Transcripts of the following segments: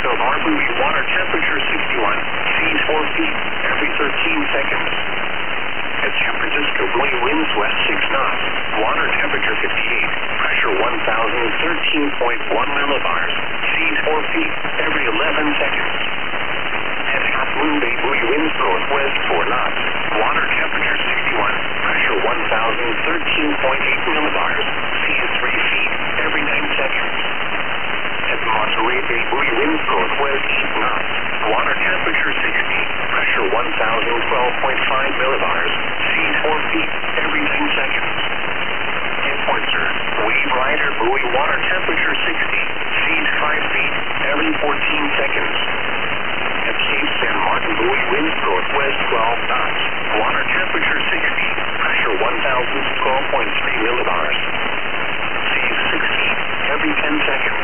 Francisco Marbury, water temperature 61, seas 4 feet every 13 seconds. At San Francisco, Buoy, winds west 6 knots, water temperature 58, pressure 1,013.1 millibars, seas 4 feet every 11 seconds. At Half Moon Bay, Buoy, winds northwest 4 knots, water temperature 61, pressure 1,013.8 millibars, seas 3 feet every 9 seconds. At Monterey Bay, Buoy, winds northwest 8 knots, water temperature 60, pressure 1,012.5 millibars, seas 4 feet every 9 seconds. At Windsor, wave rider, buoy, water temperature 60, seas 5 feet every 14 seconds. At Cape San Martin, buoy, winds northwest 12 knots, water temperature 60, pressure 1,012.3 millibars, seas 6 feet every 10 seconds.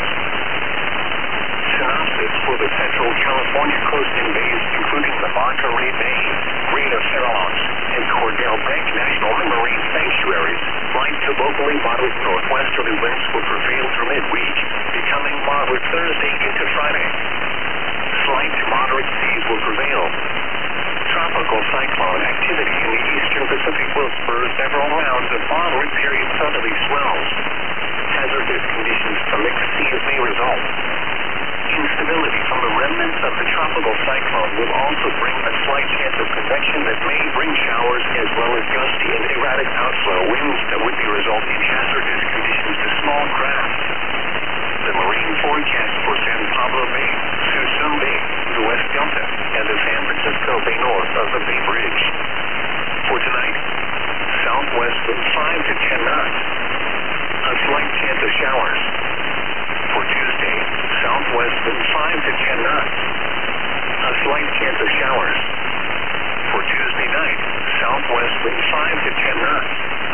Synopsis for the Central California coast and bays, including the Monterey Bay, Great Farallones, and Cordell Bank National Marine Sanctuaries, light to locally moderate northwesterly winds will prevail through midweek, becoming moderate Thursday into Friday. Slight to moderate seas will prevail. Tropical cyclone activity in the eastern Pacific will spur several rounds of moderate period southerly swells. Hazardous conditions from mixed seas may result. Instability from the remnants of the tropical cyclone will also bring a slight chance of convection that may bring showers as well as gusty and erratic outflow winds that would result in hazardous conditions to small craft. The marine forecast for San Pablo Bay, Suisun Bay, the West Delta, and the San Francisco Bay north of the Bay Bridge. For tonight, southwest wind 5 to 10 knots. A slight chance of showers. For Tuesday, southwest wind 5 to 10 knots. A slight chance of showers. For Tuesday night, southwest wind 5 to 10 knots.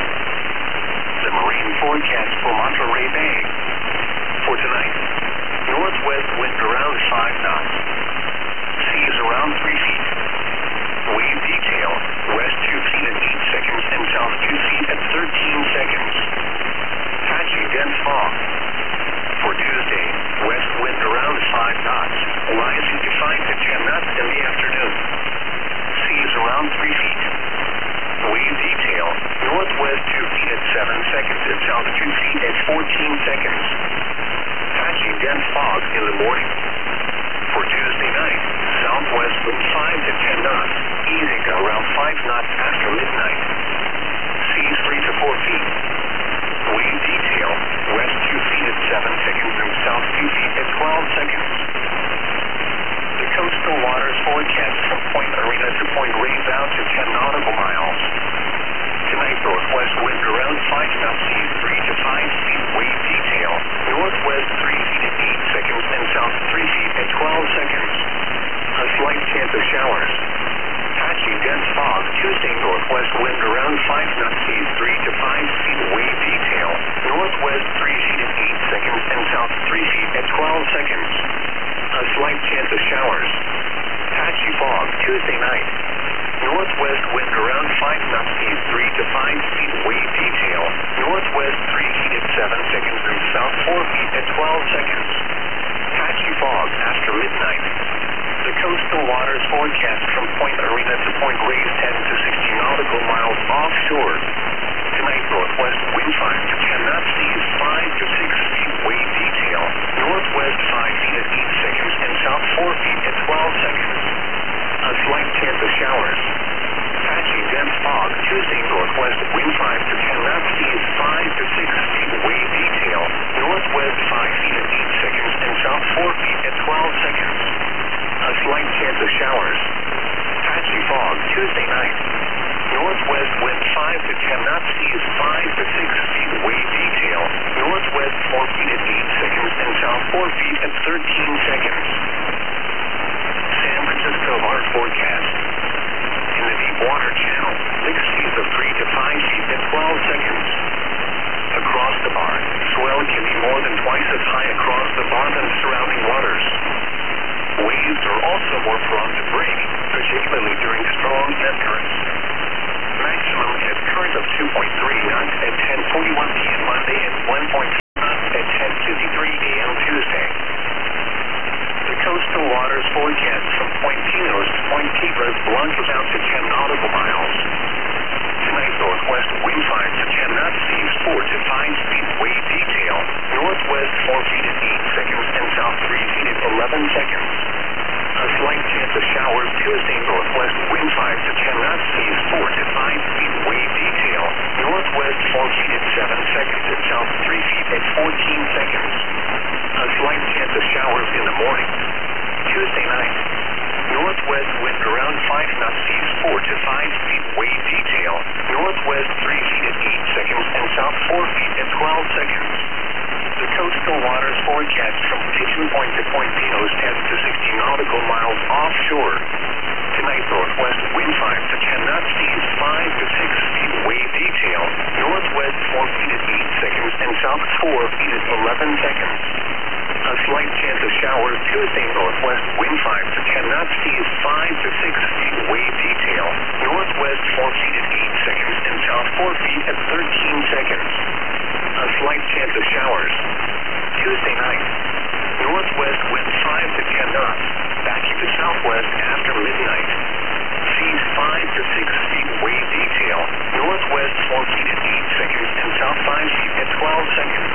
The marine forecast for Monterey Bay. For tonight, northwest wind around 5 knots. Seas around 3 feet. Wave detail, west 2 feet at 8 seconds and south 2 feet at 13 seconds. Patchy dense fog. For Tuesday, west wind around 5 knots, rising to 5 to 10 knots in the afternoon. Seas around 3 feet. Wave detail, northwest 2 feet at 7 seconds and south 2 feet at 14 seconds. Patchy dense fog in the morning. For Tuesday night, southwest wind 5 to 10 knots, easing to around 5 knots after midnight. Seas 3 to 4 feet. Wave detail, west 2 feet at 7 seconds and south 2 feet at 12 seconds. The coastal waters forecast from Point Arena to Point Reyes out to 10 nautical miles. Tonight, northwest wind around 5 knots, seas 3 to 5 feet. Wave detail, northwest 3 feet at 8 seconds and south 3 feet at 12 seconds. A slight chance of showers. Patchy dense fog. Tuesday, northwest wind around 5 knots, seas 3 to 5 feet. Wave detail, northwest 3 feet at 8 seconds and south 3 feet at 12 seconds. A slight chance of showers. Patchy fog. Tuesday night. Northwest wind around 5 knots, seas 3 to 5 feet. Wave detail, northwest 3 feet at 7 seconds and south 4 feet at 12 seconds. Patchy fog after midnight. The coastal waters forecast from Point Arena to Point Reyes 10 to 60 nautical miles offshore. Tonight, northwest wind 5 to 10 knots, seas 5 to 6 feet. Wave detail, northwest 5 feet at 8 seconds and south 4 feet at 12 seconds. A slight chance of showers. Patchy dense fog. Tuesday, northwest wind 5 to 10 knots, seas 5 to 6 feet. Wave detail, northwest 5 feet at 8 seconds and south 4 feet at 12 seconds. A slight chance of showers. Patchy fog. Tuesday night. Northwest wind 5 to 10 knots, seas 5 to 6 feet. Wave detail, northwest 4 feet at 8 seconds and south 4 feet at 13 seconds. San Francisco hard forecast. In the deep water channel, mixed seas of 3 to 5 feet at 12 seconds. Across the bar, swell can be more than twice as high across the bar than surrounding waters. Waves are also more prone to break, particularly during strong ebb currents. Maximum ebb current of 2.3 knots at 10:41 p.m. Monday and 1.4 knots at 10:53 a.m. Tuesday. The coast coastal waters forecast from Pigeon Point to Point Pinos 10 to 60 nautical miles offshore. Tonight, northwest wind 5 to 10 knots, seas 5 to 6 feet, wave detail, northwest 4 feet at 8 seconds and south 4 feet at 11 seconds. A slight chance of showers Tuesday, northwest wind 5 to 10 knots, seas 5 to 6 feet, wave detail, northwest 4 feet at 8 seconds and south 4 feet at 13 seconds. A slight chance of showers Tuesday night. Northwest wind 5 to 10 knots, backing to southwest after midnight. Seas 5 to 6 feet, wave detail, northwest 4 feet at 8 seconds and south 5 feet at 12 seconds.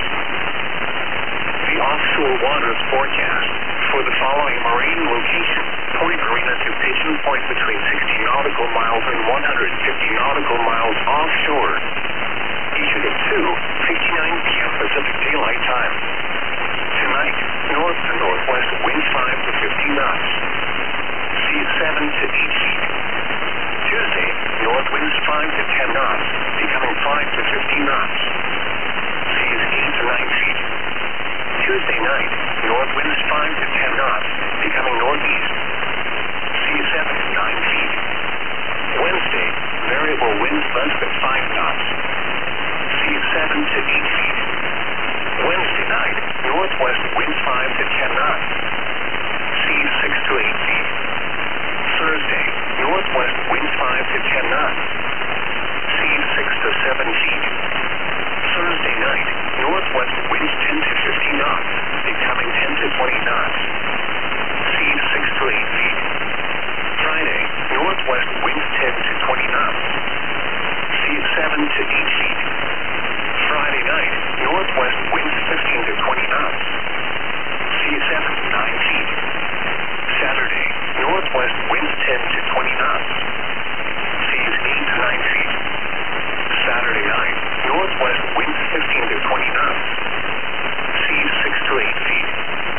The offshore waters forecast for the following marine locations: Point Marina to Pigeon Point between 60 nautical miles and 150 nautical miles offshore. Issued at 2:59 p.m. Pacific Daylight Time. Tonight, north to northwest winds 5 to 15 knots. Seas 7 to 8 feet. Tuesday, north winds 5 to 10 knots, becoming 5 to 15 knots. Seas 8 to 9 feet. Tuesday night, north winds 5 to 10 knots, becoming northeast. Seas 7 to 9 feet. Wednesday, variable winds less than 5 knots. Seas 7 to 8 feet. Wednesday night, northwest winds 5 to 10 knots. Seas 6 to 8 feet. Thursday, northwest winds 5 to 10 knots. Seas 6 to 7 feet. Thursday night, northwest winds 10 to 15 knots, becoming 10 to 20 knots. Seas 6 to 8 feet. Friday, northwest winds 10 to 20 knots. Seas 7 to 8 feet. Friday night, northwest winds 15 to 20 knots. Seas 7 to 9 feet. Saturday, northwest winds 10 to 20 knots. Seas 8 to 9 feet. Saturday night, northwest winds 15 to 20 knots. Seas 6 to 8 feet.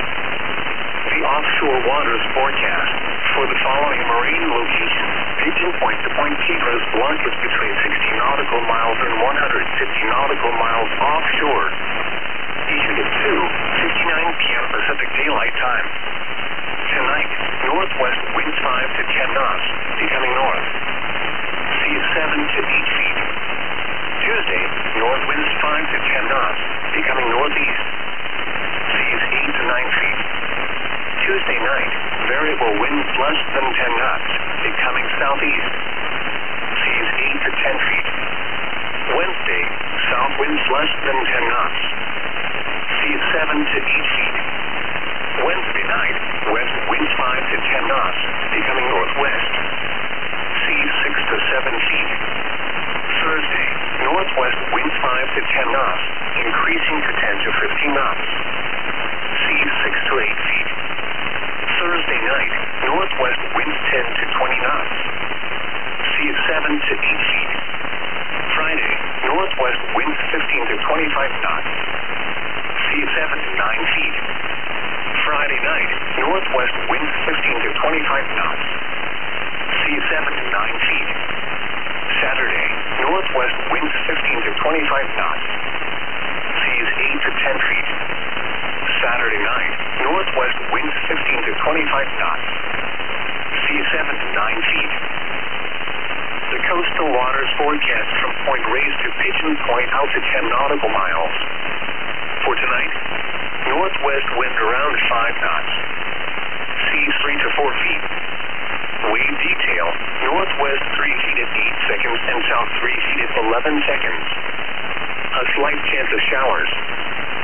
The offshore waters forecast for the following marine locations: Pigeon Point to Point Pinos, blunt is between 60 nautical miles and 150 nautical miles offshore. Issued at 2:59 p.m. Pacific Daylight Time. Tonight, northwest winds 5 to 10 knots, becoming north. Seas 7 to 8 feet. Tuesday, north winds 5 to 10 knots, becoming northeast. Seas 8 to 9 feet. Tuesday night, variable winds less than 10 knots, becoming southeast. Seas 8 to 10 feet. Wednesday, south winds less than 10 knots. Seas 7 to 8 feet. Wednesday night, west winds 5 to 10 knots, becoming northwest. Seas 6 to 7 feet. Thursday, northwest winds 5 to 10 knots, increasing to 10 to 15 knots. Seas 6 to 8 feet. Thursday night, northwest winds 10 to 20 knots. Seas 7 to 8 feet. Friday, northwest winds 15 to 25 knots. Seas 7 to 9 feet. Friday night, northwest winds 15 to 25 knots. Seas 7 to 9 feet. Saturday, northwest winds 15 to 25 knots. Seas 8 to 10 feet. Saturday night, northwest winds 15 to 25 knots. Seas 7 to 9 feet. The coastal waters forecast from Point Reyes to Pigeon Point out to 10 nautical miles. For tonight, northwest wind around 5 knots. Seas 3 to 4 feet. Wave detail, northwest 3 feet at 8 seconds and south 3 feet at 11 seconds. A slight chance of showers.